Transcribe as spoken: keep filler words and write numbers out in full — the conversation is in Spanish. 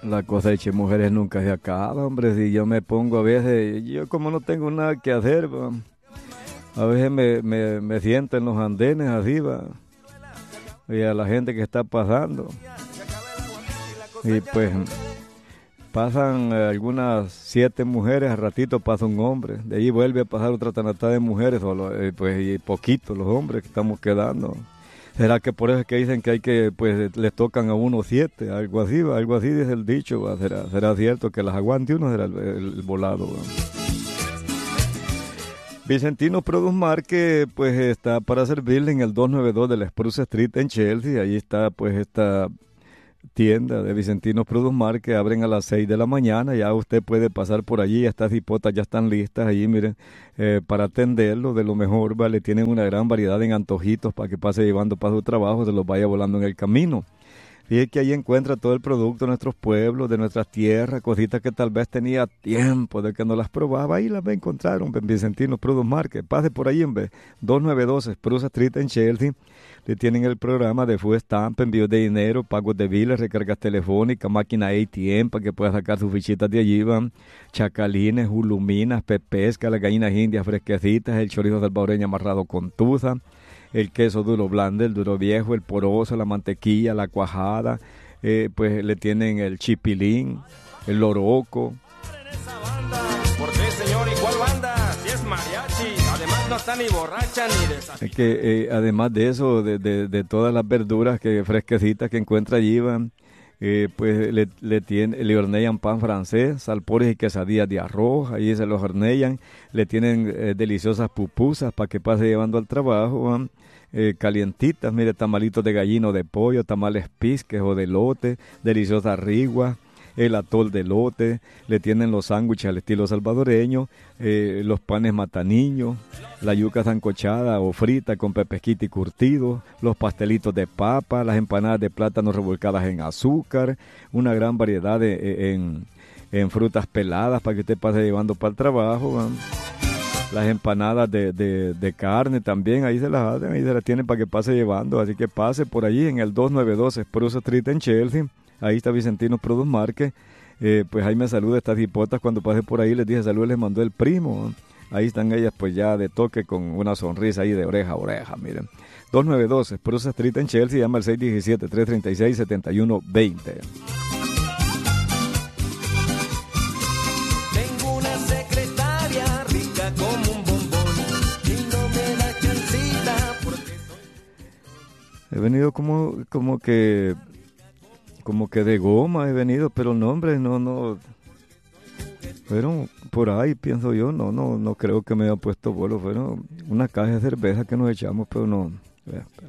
La cosecha de mujeres nunca se acaba, hombre. Si yo me pongo a veces, yo como no tengo nada que hacer, va, a veces me, me, me siento en los andenes así, va, y a la gente que está pasando. Y pues pasan eh, algunas siete mujeres, al ratito pasa un hombre. De ahí vuelve a pasar otra tanatada de mujeres, solo, eh, pues y poquitos los hombres que estamos quedando. ¿Será que por eso es que dicen que hay que, pues, les tocan a uno siete? Algo así, ¿va? Algo así dice el dicho, ¿va? ¿Será, será cierto que las aguante uno? Será el, el, el volado, ¿va? Vicentino Produce Market, pues, está para servirle en el doscientos noventa y dos de la Spruce Street en Chelsea. Ahí está, pues, esta tienda de Vicentino Produce Market, abren a las seis de la mañana, ya usted puede pasar por allí, estas hipotas ya están listas allí, miren, eh, para atenderlo de lo mejor, ¿vale? Tienen una gran variedad en antojitos para que pase llevando para su trabajo, se los vaya volando en el camino. Fíjate que ahí encuentra todo el producto de nuestros pueblos, de nuestras tierras, cositas que tal vez tenía tiempo de que no las probaba, ahí las va a encontrar en Vicentino Produce Market. Pase por ahí en vez, doscientos noventa y dos Spruce Street en Chelsea. Le tienen el programa de Food Stamp, envíos de dinero, pagos de biles, recargas telefónicas, máquina A T M para que pueda sacar sus fichitas de allí, van chacalines, juluminas, pepesca, las gallinas indias fresquecitas, el chorizo salvadoreño amarrado con tuza, el queso duro blando, el duro viejo, el poroso, la mantequilla, la cuajada, eh, pues le tienen el chipilín, el loroco. ¿Por qué, señor? ¿Y cuál banda? Si es mariachi, además no está ni borracha ni desafío. Es que eh, además de eso, de, de, de todas las verduras que fresquecitas que encuentra allí, van, eh, pues le, le, tiene, le hornean pan francés, salpores y quesadillas de arroz, ahí se los hornean, le tienen eh, deliciosas pupusas para que pase llevando al trabajo, van, eh, calientitas, mire, tamalitos de gallino, de pollo, tamales pisques o de lote, deliciosas riguas, el atol de lote, le tienen los sándwiches al estilo salvadoreño, eh, los panes mataniños, la yuca sancochada o frita con pepesquita y curtido, los pastelitos de papa, las empanadas de plátano revolcadas en azúcar, una gran variedad de, en, en frutas peladas para que usted pase llevando para el trabajo, ¿va? Las empanadas de, de, de carne también, ahí se las hacen, ahí se las tienen para que pase llevando, así que pase por allí en el doscientos noventa y dos Spruce Street en Chelsea. Ahí está Vicentino Produce Market. Eh, pues ahí me saluda estas hipotas. Cuando pasé por ahí les dije saludos, les mandó el primo. Ahí están ellas pues ya de toque con una sonrisa ahí de oreja a oreja, miren. doscientos noventa y dos Spruce Street en Chelsea, llama al seis uno siete, tres tres seis, siete uno dos cero. Tengo una secretaria rica como un bombón y no me da chancita porque soy... He venido como, como que... como que de goma he venido, pero no, hombre, no, no, fueron por ahí, pienso yo, no, no, no creo que me haya puesto vuelo, fueron una caja de cerveza que nos echamos, pero no,